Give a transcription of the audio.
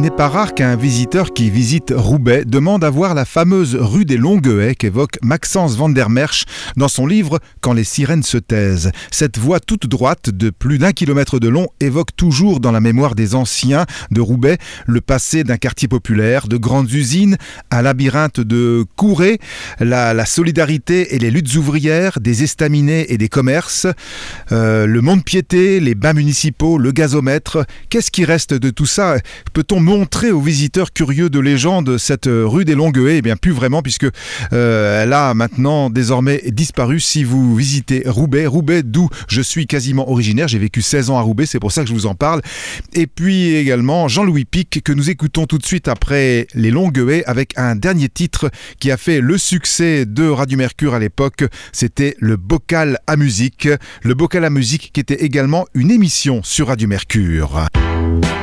n'est pas rare qu'un visiteur qui visite Roubaix demande à voir la fameuse rue des Longues Haies qu'évoque Maxence van der Merch dans son livre « Quand les sirènes se taisent ». Cette voie toute droite de plus d'1 kilomètre de long évoque toujours dans la mémoire des anciens de Roubaix le passé d'un quartier populaire, de grandes usines, un labyrinthe de courées, la solidarité et les luttes ouvrières, des estaminets et des commerces, le mont-de-piété, les bains municipaux, le gazomètre. Qu'est-ce qui reste de tout ça? Peut-on montrer aux visiteurs curieux de légende cette rue des Longues Haies? Eh bien, plus vraiment, puisque elle a maintenant désormais disparu. Si vous visitez Roubaix, d'où je suis quasiment originaire, j'ai vécu 16 ans à Roubaix, c'est pour ça que je vous en parle. Et puis également Jean-Louis Pic, que nous écoutons tout de suite après les Longues Haies, avec un dernier titre qui a fait le succès de Radio Mercure à l'époque. C'était le Bocal à musique. Le Bocal à musique qui était également une émission sur Radio Mercure.